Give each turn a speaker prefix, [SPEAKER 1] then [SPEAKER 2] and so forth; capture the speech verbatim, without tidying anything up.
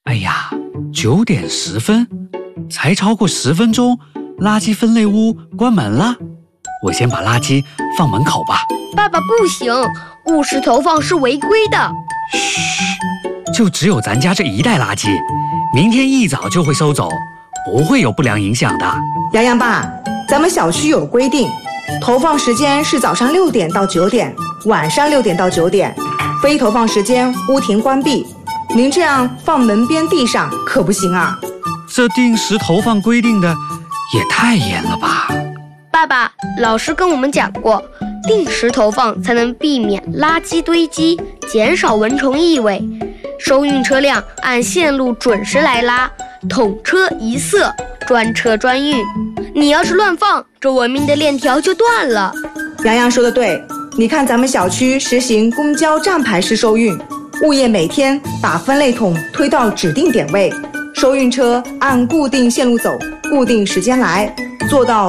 [SPEAKER 1] 哎呀，九点十分，才超过十分钟，垃圾分类屋关门了。我先把垃圾放门口吧。
[SPEAKER 2] 爸爸不行，误时投放是违规的。
[SPEAKER 1] 嘘，就只有咱家这一袋垃圾，明天一早就会收走，不会有不良影响的。
[SPEAKER 3] 洋洋爸，咱们小区有规定，投放时间是早上六点到九点，晚上六点到九点，非投放时间屋庭关闭。您这样放门边地上可不行啊！
[SPEAKER 1] 这定时投放规定的也太严了吧？
[SPEAKER 2] 爸爸，老师跟我们讲过，定时投放才能避免垃圾堆积，减少蚊虫异味。收运车辆按线路准时来拉，统车一色，专车专运。你要是乱放，这文明的链条就断了。
[SPEAKER 3] 洋洋说的对，你看咱们小区实行公交站牌式收运，物业每天把分类桶推到指定点位，收运车按固定线路走，固定时间来，做到